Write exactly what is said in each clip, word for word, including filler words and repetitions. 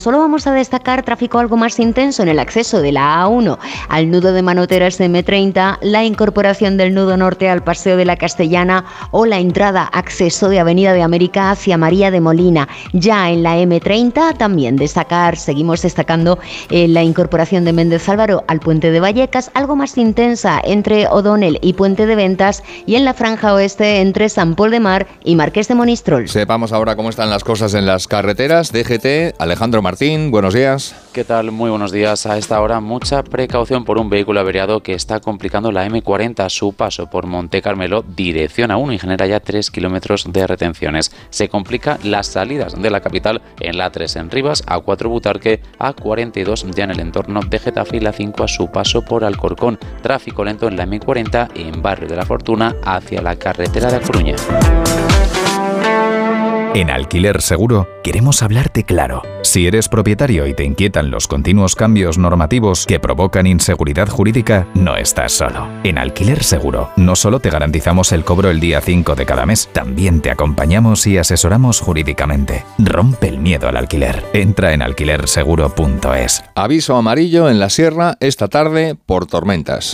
Solo vamos a destacar tráfico algo más intenso en el acceso de la A uno al nudo de Manoteras de eme treinta, la incorporación del nudo norte al Paseo de la Castellana o la entrada acceso de Avenida de América hacia María de Molina. Ya en la eme treinta también destacar, seguimos destacando eh, la incorporación de Méndez Álvaro al Puente de Vallecas, algo más intensa entre O'Donnell y Puente de Ventas, y en la franja oeste entre San Pol de Mar y Marqués de Monistrol. Sepamos ahora cómo están las cosas en las carreteras. D G T, Alejandro Martín, buenos días. ¿Qué tal? Muy buenos días. A esta hora mucha precaución por un vehículo averiado que está complicando la eme cuarenta a su paso por Monte Carmelo, dirección A uno, y genera ya tres kilómetros de retenciones. Se complica las salidas de la capital en la A tres en Rivas, A cuatro Butarque, A cuarenta y dos ya en el entorno de Getafe y la cinco a su paso por Alcorcón. Tráfico lento en la eme cuarenta en Barrio de la Fortuna hacia la carretera de A Coruña. En Alquiler Seguro queremos hablarte claro. Si eres propietario y te inquietan los continuos cambios normativos que provocan inseguridad jurídica, no estás solo. En Alquiler Seguro no solo te garantizamos el cobro el día cinco de cada mes, también te acompañamos y asesoramos jurídicamente. Rompe el miedo al alquiler. Entra en alquiler seguro punto es. Aviso amarillo en la sierra esta tarde por tormentas.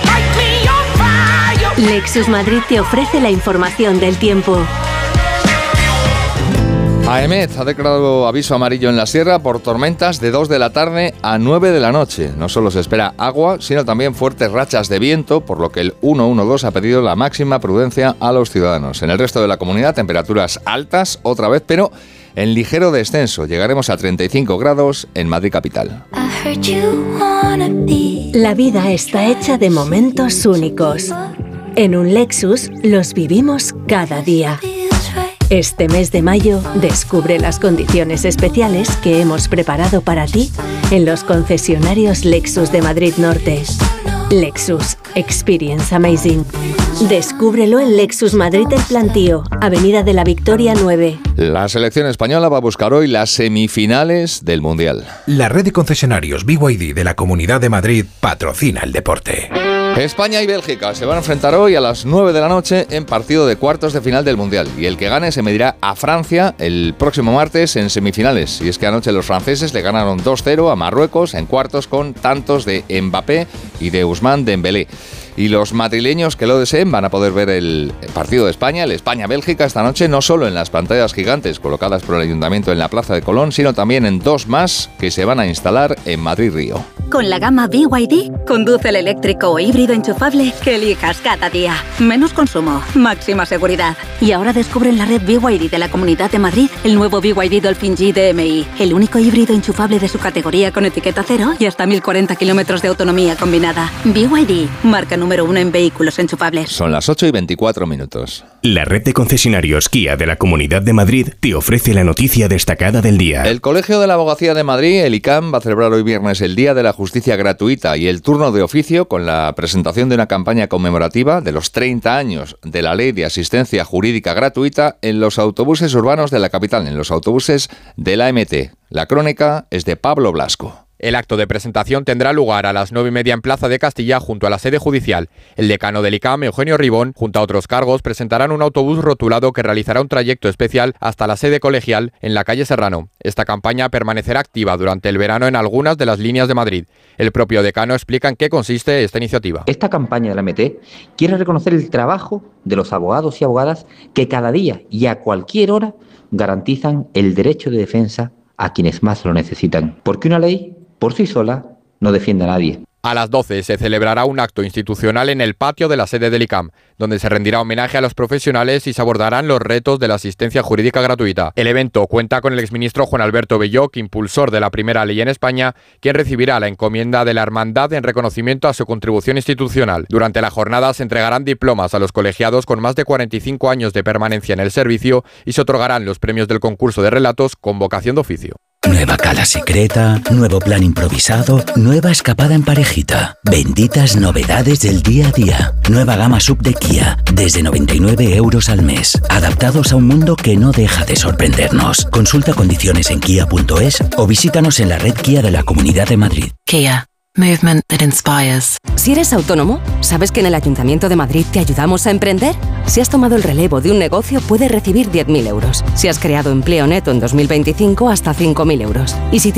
Lexus Madrid te ofrece la información del tiempo. AEMET ha declarado aviso amarillo en la sierra por tormentas de dos de la tarde a nueve de la noche. No solo se espera agua, sino también fuertes rachas de viento, por lo que el ciento doce ha pedido la máxima prudencia a los ciudadanos. En el resto de la comunidad, temperaturas altas otra vez, pero en ligero descenso. Llegaremos a treinta y cinco grados en Madrid capital. La vida está hecha de momentos únicos. En un Lexus los vivimos cada día. Este mes de mayo, descubre las condiciones especiales que hemos preparado para ti en los concesionarios Lexus de Madrid Norte. Lexus Experience Amazing. Descúbrelo en Lexus Madrid El Plantío, Avenida de la Victoria nueve. La selección española va a buscar hoy las semifinales del Mundial. La red de concesionarios B Y D de la Comunidad de Madrid patrocina el deporte. España y Bélgica se van a enfrentar hoy a las nueve de la noche en partido de cuartos de final del Mundial. Y el que gane se medirá a Francia el próximo martes en semifinales. Y es que anoche los franceses le ganaron dos cero a Marruecos en cuartos con tantos de Mbappé y de Ousmane Dembélé. Y los madrileños que lo deseen van a poder ver el partido de España, el España-Bélgica, esta noche, no solo en las pantallas gigantes colocadas por el Ayuntamiento en la Plaza de Colón, sino también en dos más que se van a instalar en Madrid-Río. Con la gama B Y D, conduce el eléctrico o híbrido enchufable que elijas cada día. Menos consumo, máxima seguridad. Y ahora descubre en la red B Y D de la Comunidad de Madrid el nuevo B Y D Dolphin G D M I, el único híbrido enchufable de su categoría con etiqueta cero y hasta mil cuarenta kilómetros de autonomía combinada. B Y D, marca número uno en vehículos enchufables. Son las ocho y veinticuatro minutos. La red de concesionarios Kia de la Comunidad de Madrid te ofrece la noticia destacada del día. El Colegio de la Abogacía de Madrid, el I C A M, va a celebrar hoy viernes el Día de la Justicia Gratuita y el turno de oficio con la presentación de una campaña conmemorativa de los treinta años de la Ley de Asistencia Jurídica Gratuita en los autobuses urbanos de la capital, en los autobuses de la A M T. La crónica es de Pablo Blasco. El acto de presentación tendrá lugar a las nueve y media en Plaza de Castilla, junto a la sede judicial. El decano del I C A M, Eugenio Ribón, junto a otros cargos, presentarán un autobús rotulado que realizará un trayecto especial hasta la sede colegial en la calle Serrano. Esta campaña permanecerá activa durante el verano en algunas de las líneas de Madrid. El propio decano explica en qué consiste esta iniciativa. Esta campaña de la A M T quiere reconocer el trabajo de los abogados y abogadas que cada día y a cualquier hora garantizan el derecho de defensa a quienes más lo necesitan. Porque una ley por sí sola no defiende a nadie. A las doce se celebrará un acto institucional en el patio de la sede del I C A M, donde se rendirá homenaje a los profesionales y se abordarán los retos de la asistencia jurídica gratuita. El evento cuenta con el exministro Juan Alberto Belloc, impulsor de la primera ley en España, quien recibirá la encomienda de la Hermandad en reconocimiento a su contribución institucional. Durante la jornada se entregarán diplomas a los colegiados con más de cuarenta y cinco años de permanencia en el servicio y se otorgarán los premios del concurso de relatos con vocación de oficio. Nueva cala secreta, nuevo plan improvisado, nueva escapada en parejita. Benditas novedades del día a día. Nueva gama sub de Kia, desde noventa y nueve euros al mes. Adaptados a un mundo que no deja de sorprendernos. Consulta condiciones en kia punto es o visítanos en la red Kia de la Comunidad de Madrid. Kia. Movement that inspires. Si eres autónomo, ¿sabes que en el Ayuntamiento de Madrid te ayudamos a emprender? Si has tomado el relevo de un negocio, puedes recibir diez mil euros. Si has creado empleo neto en dos mil veinticinco, hasta cinco mil euros. Y si